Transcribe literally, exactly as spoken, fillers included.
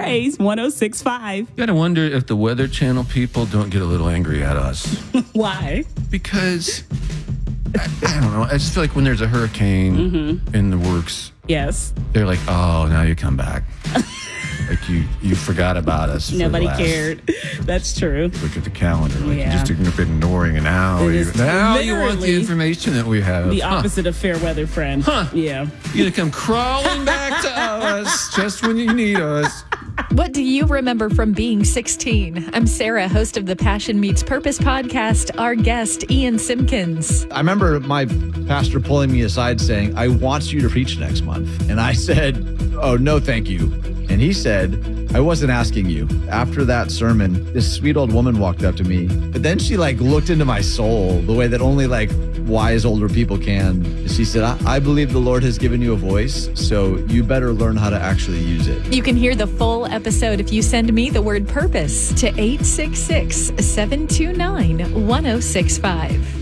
Praise one oh six point five. You gotta wonder if the Weather Channel people don't get a little angry at us. Why? Because, I, I don't know, I just feel like when there's a hurricane mm-hmm. in the works, yes, they're like, oh, now you come back. Like you, you forgot about us. Nobody last, cared. That's true. Look at the calendar. Like Yeah. you just been ignoring an hour. It You, is now you want literally the information that we have. The Huh. opposite of fair weather friend. Huh. Yeah. You're going to come crawling back to us just when you need us. What do you remember from being sixteen? I'm Sarah, host of the Passion Meets Purpose podcast. Our guest, Ian Simpkins. I remember my pastor pulling me aside saying, I want you to preach next month. And I said, oh, no, thank you. And he said, I wasn't asking you. After that sermon, this sweet old woman walked up to me, but then she like looked into my soul the way that only like wise older people can. She said, I, I believe the Lord has given you a voice, so you better learn how to actually use it. You can hear the full episode if you send me the word purpose to eight six six, seven two nine, one oh six five.